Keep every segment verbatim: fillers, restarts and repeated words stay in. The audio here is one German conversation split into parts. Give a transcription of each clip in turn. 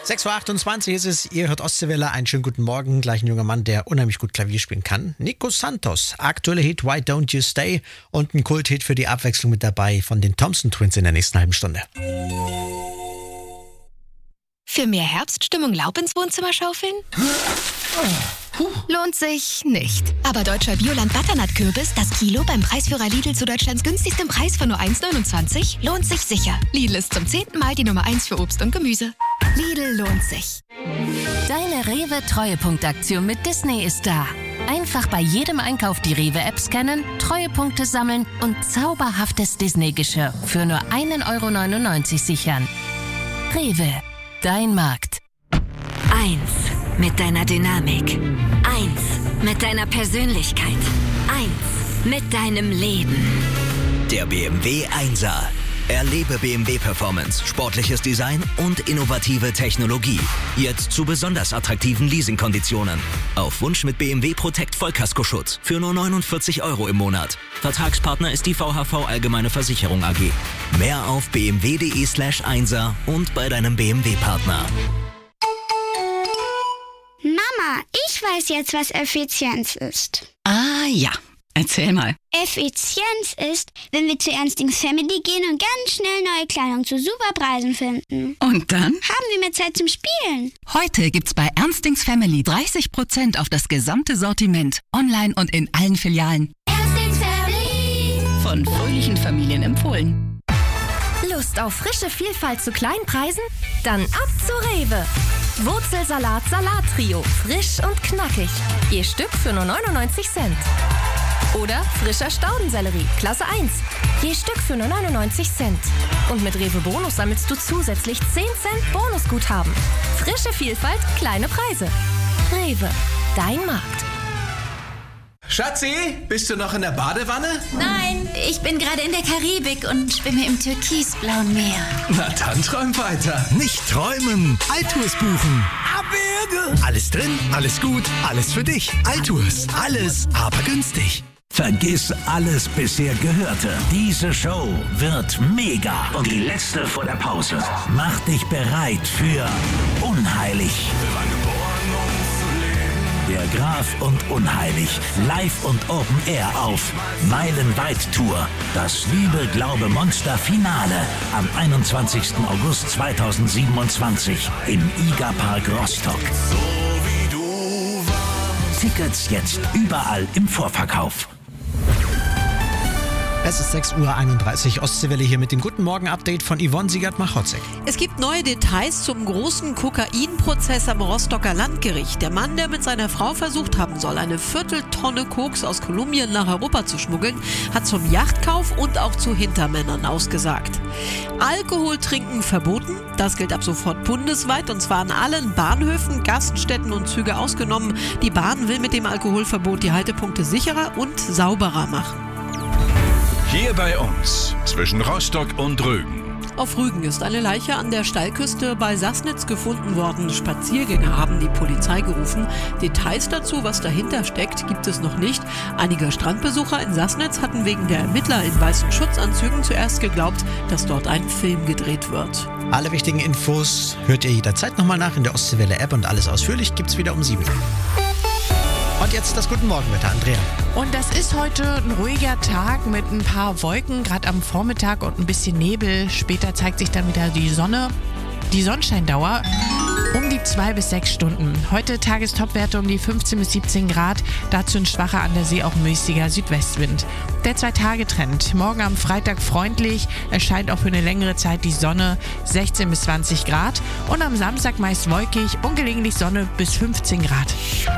sechs Uhr achtundzwanzig ist es, ihr hört Ostseewelle, einen schönen guten Morgen. Gleich ein junger Mann, der unheimlich gut Klavier spielen kann. Nico Santos, aktueller Hit Why Don't You Stay und ein Kulthit für die Abwechslung mit dabei von den Thompson Twins in der nächsten halben Stunde. Für mehr Herbststimmung Laub ins Wohnzimmer schaufeln? Lohnt sich nicht. Aber deutscher Bioland-Butternut-Kürbis, das Kilo beim Preisführer Lidl zu Deutschlands günstigstem Preis von nur eins neunundzwanzig, lohnt sich sicher. Lidl ist zum zehnten Mal die Nummer eins für Obst und Gemüse. Lidl lohnt sich. Deine Rewe-Treuepunktaktion mit Disney ist da. Einfach bei jedem Einkauf die Rewe-App scannen, Treuepunkte sammeln und zauberhaftes Disney-Geschirr für nur ein Euro neunundneunzig sichern. Rewe, dein Markt. Eins mit deiner Dynamik. Eins mit deiner Persönlichkeit. Eins mit deinem Leben. Der B M W Einser. Erlebe B M W Performance, sportliches Design und innovative Technologie. Jetzt zu besonders attraktiven Leasingkonditionen. Auf Wunsch mit B M W Protect Vollkaskoschutz für nur neunundvierzig Euro im Monat. Vertragspartner ist die V H V Allgemeine Versicherung A G. Mehr auf bmw.de slash Einser und bei deinem B M W-Partner. Mama, ich weiß jetzt, was Effizienz ist. Ah ja, erzähl mal. Effizienz ist, wenn wir zu Ernstings Family gehen und ganz schnell neue Kleidung zu super Preisen finden. Und dann? Haben wir mehr Zeit zum Spielen. Heute gibt's bei Ernstings Family dreißig Prozent auf das gesamte Sortiment. Online und in allen Filialen. Ernstings Family. Von fröhlichen Familien empfohlen. Lust auf frische Vielfalt zu kleinen Preisen? Dann ab zu Rewe. Wurzelsalat Salat-Trio. Frisch und knackig. Je Stück für nur neunundneunzig Cent. Oder frischer Staudensellerie, Klasse eins. Je Stück für nur neunundneunzig Cent. Und mit Rewe Bonus sammelst du zusätzlich zehn Cent Bonusguthaben. Frische Vielfalt, kleine Preise. Rewe, dein Markt. Schatzi, bist du noch in der Badewanne? Nein, ich bin gerade in der Karibik und schwimme im türkisblauen Meer. Na dann träum weiter. Nicht träumen, Altours buchen. Abwürge. Alles drin, alles gut, alles für dich. Altours, alles, aber günstig. Vergiss alles bisher Gehörte. Diese Show wird mega. Und die letzte vor der Pause. Mach dich bereit für Unheilig. Der Graf und Unheilig. Live und Open Air auf Meilenweit Tour. Das Liebe, Glaube, Monster Finale am einundzwanzigsten August zweitausendsiebenundzwanzig im IGA Park Rostock. Tickets jetzt überall im Vorverkauf. Es ist sechs Uhr einunddreißig, Ostseewelle hier mit dem Guten Morgen-Update von Yvonne Siegert-Machotzek. Es gibt neue Details zum großen Kokainprozess am Rostocker Landgericht. Der Mann, der mit seiner Frau versucht haben soll, eine Vierteltonne Koks aus Kolumbien nach Europa zu schmuggeln, hat zum Yachtkauf und auch zu Hintermännern ausgesagt. Alkohol trinken verboten. Das gilt ab sofort bundesweit und zwar an allen Bahnhöfen, Gaststätten und Züge ausgenommen. Die Bahn will mit dem Alkoholverbot die Haltepunkte sicherer und sauberer machen. Hier bei uns, zwischen Rostock und Rügen. Auf Rügen ist eine Leiche an der Steilküste bei Sassnitz gefunden worden. Spaziergänger haben die Polizei gerufen. Details dazu, was dahinter steckt, gibt es noch nicht. Einige Strandbesucher in Sassnitz hatten wegen der Ermittler in weißen Schutzanzügen zuerst geglaubt, dass dort ein Film gedreht wird. Alle wichtigen Infos hört ihr jederzeit nochmal nach in der Ostseewelle-App und alles ausführlich gibt's wieder um sieben. Und jetzt das Guten Morgenwetter, Andrea. Und das ist heute ein ruhiger Tag mit ein paar Wolken, gerade am Vormittag und ein bisschen Nebel. Später zeigt sich dann wieder die Sonne. Die Sonnenscheindauer um die zwei bis sechs Stunden. Heute Tagestopwerte um die fünfzehn bis siebzehn Grad. Dazu ein schwacher, an der See auch mäßiger Südwestwind. Der Zwei-Tage-Trend. Morgen am Freitag freundlich. Es scheint auch für eine längere Zeit die Sonne, sechzehn bis zwanzig Grad. Und am Samstag meist wolkig, ungelegentlich Sonne bis fünfzehn Grad.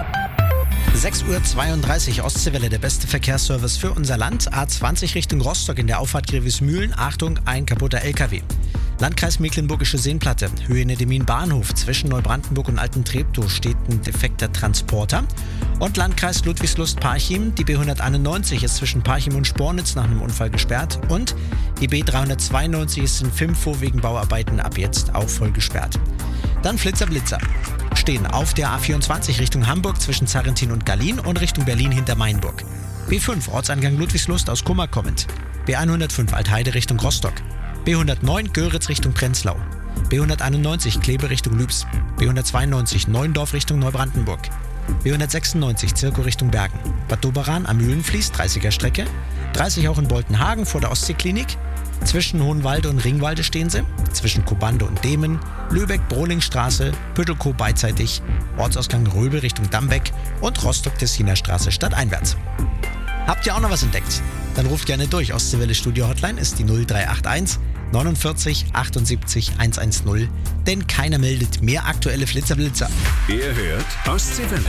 sechs Uhr zweiunddreißig, Ostseewelle, der beste Verkehrsservice für unser Land. A zwanzig Richtung Rostock in der Auffahrt Grevesmühlen. Achtung, ein kaputter L K W. Landkreis Mecklenburgische Seenplatte. Höhe Nedemin Bahnhof. Zwischen Neubrandenburg und Alten Treptow steht ein defekter Transporter. Und Landkreis Ludwigslust-Parchim. Die B hunderteinundneunzig ist zwischen Parchim und Spornitz nach einem Unfall gesperrt. Und die B dreihundertzweiundneunzig ist in Fimfo wegen Bauarbeiten ab jetzt auch voll gesperrt. Dann Flitzer Blitzer. Stehen auf der A vierundzwanzig Richtung Hamburg zwischen Zarrentin und Gallien und Richtung Berlin hinter Mainburg. B fünf Ortseingang Ludwigslust aus Kummer kommend. B hundertfünf Altheide Richtung Rostock. B hundertneun Göritz Richtung Prenzlau. B hunderteinundneunzig Kleve Richtung Lübs, B hundertzweiundneunzig Neuendorf Richtung Neubrandenburg, B hundertsechsundneunzig Zirko Richtung Bergen, Bad Doberan am Mühlenfließ dreißiger Strecke, dreißig auch in Boltenhagen vor der Ostseeklinik, zwischen Hohenwalde und Ringwalde stehen sie, zwischen Kobande und Demen, Lübeck-Brohlingstraße, Püttelkow beidseitig, Ortsausgang Röbel Richtung Dambeck und Rostock-Tessiner Straße stadteinwärts. Habt ihr auch noch was entdeckt? Dann ruft gerne durch. Ostseewelle Studio Hotline ist die null drei acht eins neunundvierzig achtundsiebzig hundertzehn, denn keiner meldet mehr aktuelle Flitzer-Blitzer. Ihr hört Ostseewelle.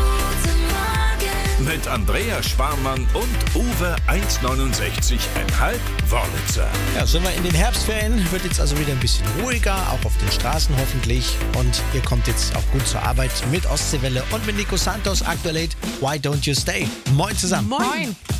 Mit Andrea Schwarmann und Uwe eins neunundsechzig Komma fünf Wörlitzer. Ja, sind wir in den Herbstferien, wird jetzt also wieder ein bisschen ruhiger, auch auf den Straßen hoffentlich. Und ihr kommt jetzt auch gut zur Arbeit mit Ostseewelle und mit Nico Santos, aktuell Why Don't You Stay. Moin zusammen. Moin.